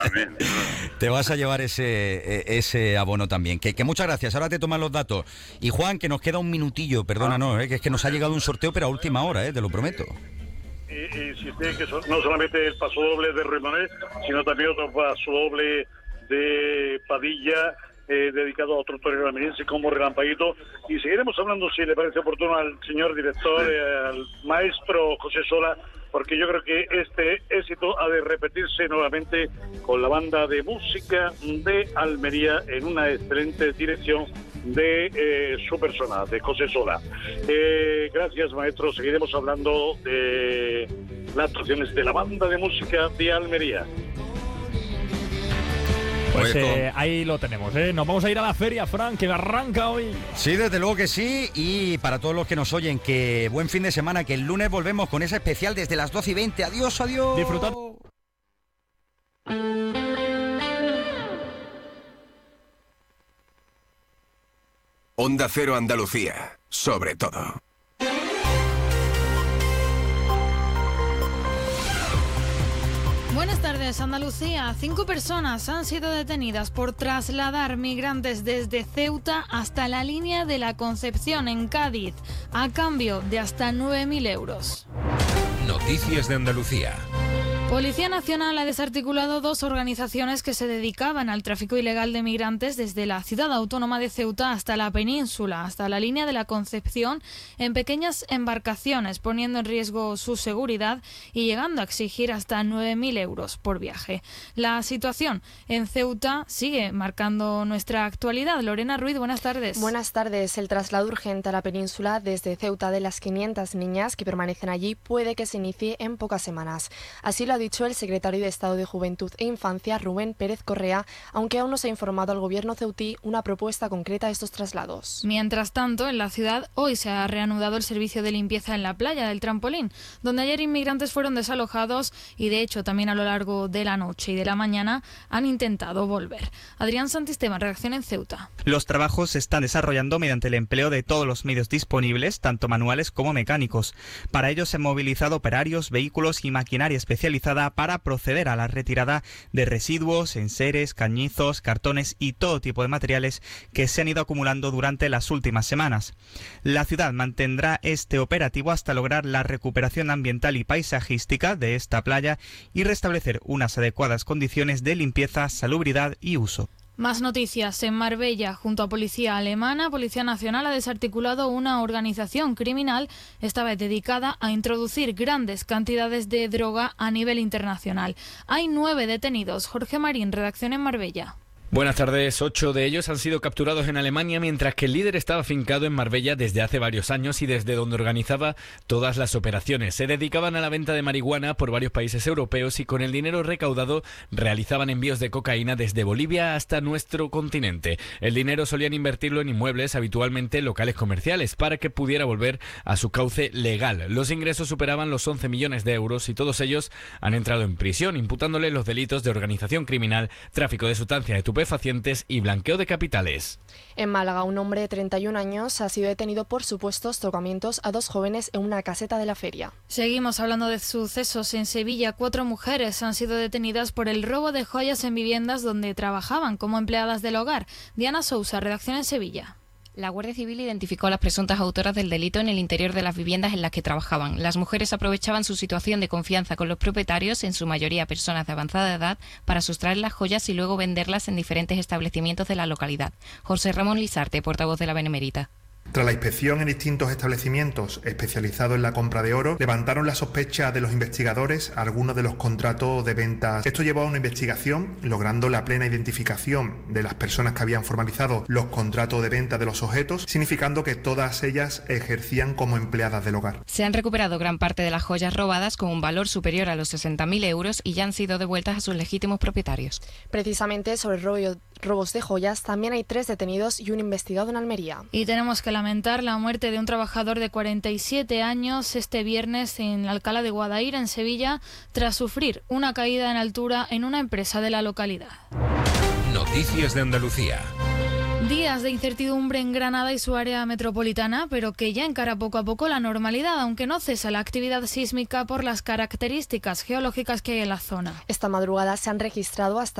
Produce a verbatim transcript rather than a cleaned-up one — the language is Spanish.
También. Te vas a llevar ese ese abono también. Que, que muchas gracias. Ahora te toman los datos. Y Juan, que nos queda un minutillo, perdónanos, eh, que es que nos ha llegado un sorteo, pero a última hora, eh, te lo prometo. Y, y si usted, que so, no solamente el paso doble de Ruiz, sino también otro paso doble de Padilla, eh, dedicado a otro torero almeriense como Relampaguito. Y seguiremos hablando, si le parece oportuno, al señor director, eh, al maestro José Sola, porque yo creo que este éxito ha de repetirse nuevamente con la banda de música de Almería en una excelente dirección de eh, su persona, de José Sola. Eh, gracias, maestro. Seguiremos hablando de las actuaciones de la banda de música de Almería. Pues eh, ahí lo tenemos, ¿eh? Nos vamos a ir a la feria, Fran, que arranca hoy. Sí, desde luego que sí. Y para todos los que nos oyen, que buen fin de semana, que el lunes volvemos con ese especial desde las doce y veinte. Adiós, adiós. Disfrutad. Onda Cero Andalucía, sobre todo. Buenas tardes, Andalucía. Cinco personas han sido detenidas por trasladar migrantes desde Ceuta hasta la línea de la Concepción en Cádiz, a cambio de hasta nueve mil euros. Noticias de Andalucía. Policía Nacional ha desarticulado dos organizaciones que se dedicaban al tráfico ilegal de migrantes desde la ciudad autónoma de Ceuta hasta la península, hasta la línea de la Concepción, en pequeñas embarcaciones, poniendo en riesgo su seguridad y llegando a exigir hasta nueve mil euros por viaje. La situación en Ceuta sigue marcando nuestra actualidad. Lorena Ruiz, buenas tardes. Buenas tardes. El traslado urgente a la península desde Ceuta de las quinientas niñas que permanecen allí puede que se inicie en pocas semanas. Así lo ha dicho el secretario de Estado de Juventud e Infancia, Rubén Pérez Correa, aunque aún no se ha informado al gobierno ceutí una propuesta concreta de estos traslados. Mientras tanto, en la ciudad hoy se ha reanudado el servicio de limpieza en la playa del Trampolín, donde ayer inmigrantes fueron desalojados y de hecho también a lo largo de la noche y de la mañana han intentado volver. Adrián Santisteban, redacción en Ceuta. Los trabajos se están desarrollando mediante el empleo de todos los medios disponibles, tanto manuales como mecánicos. Para ello se han movilizado operarios, vehículos y maquinaria especializada para proceder a la retirada de residuos, enseres, cañizos, cartones y todo tipo de materiales que se han ido acumulando durante las últimas semanas. La ciudad mantendrá este operativo hasta lograr la recuperación ambiental y paisajística de esta playa y restablecer unas adecuadas condiciones de limpieza, salubridad y uso. Más noticias. En Marbella, junto a Policía Alemana, Policía Nacional ha desarticulado una organización criminal, esta vez dedicada a introducir grandes cantidades de droga a nivel internacional. Hay nueve detenidos. Jorge Marín, redacción en Marbella. Buenas tardes. Ocho de ellos han sido capturados en Alemania, mientras que el líder estaba afincado en Marbella desde hace varios años y desde donde organizaba todas las operaciones. Se dedicaban a la venta de marihuana por varios países europeos y con el dinero recaudado realizaban envíos de cocaína desde Bolivia hasta nuestro continente. El dinero solían invertirlo en inmuebles, habitualmente locales comerciales, para que pudiera volver a su cauce legal. Los ingresos superaban los once millones de euros y todos ellos han entrado en prisión, imputándole los delitos de organización criminal, tráfico de sustancias estupefacientes y blanqueo de capitales. En Málaga, un hombre de treinta y un años ha sido detenido por supuestos tocamientos a dos jóvenes en una caseta de la feria. Seguimos hablando de sucesos. En Sevilla, cuatro mujeres han sido detenidas por el robo de joyas en viviendas donde trabajaban como empleadas del hogar. Diana Sousa, redacción en Sevilla. La Guardia Civil identificó a las presuntas autoras del delito en el interior de las viviendas en las que trabajaban. Las mujeres aprovechaban su situación de confianza con los propietarios, en su mayoría personas de avanzada edad, para sustraer las joyas y luego venderlas en diferentes establecimientos de la localidad. José Ramón Lisarte, portavoz de la Benemérita. Tras la inspección en distintos establecimientos especializados en la compra de oro, levantaron la sospecha de los investigadores algunos de los contratos de ventas. Esto llevó a una investigación, logrando la plena identificación de las personas que habían formalizado los contratos de venta de los objetos, significando que todas ellas ejercían como empleadas del hogar. Se han recuperado gran parte de las joyas robadas con un valor superior a los sesenta mil euros y ya han sido devueltas a sus legítimos propietarios. Precisamente sobre robo, robos de joyas, también hay tres detenidos y un investigado en Almería. Y tenemos que lamentar la muerte de un trabajador de cuarenta y siete años este viernes en Alcalá de Guadaira, en Sevilla, tras sufrir una caída en altura en una empresa de la localidad. Noticias de Andalucía. Días de incertidumbre en Granada y su área metropolitana, pero que ya encara poco a poco la normalidad, aunque no cesa la actividad sísmica por las características geológicas que hay en la zona. Esta madrugada se han registrado hasta